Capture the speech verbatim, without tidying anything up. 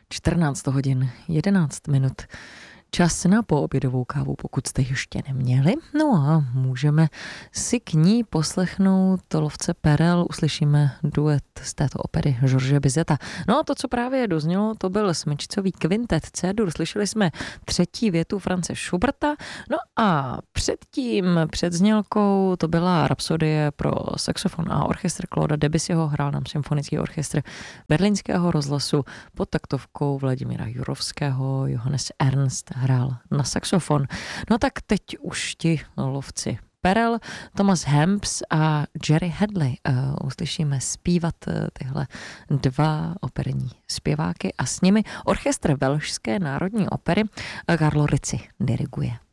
čtrnáct hodin, jedenáct minut. Čas na poobědovou kávu, pokud jste ještě neměli. No a můžeme si k ní poslechnout Lovce perel. Uslyšíme duet z této opery George Bizeta. No a to, co právě doznělo, to byl smyčcový kvintet C-dur. Slyšeli jsme třetí větu France Schuberta. No a předtím, před znělkou, to byla rapsodie pro saxofon a orchestr Clauda Debussyho. Hrál nám symfonický orchestr Berlínského rozhlasu pod taktovkou Vladimíra Jurovského. Johannes Ernst hrál na saxofon. No tak teď už ti lovci perel, Thomas Hamps a Jerry Hadley uh, uslyšíme zpívat uh, tyhle dva operní zpěváky a s nimi orchestr Velšské národní opery Carlo Rizzi diriguje.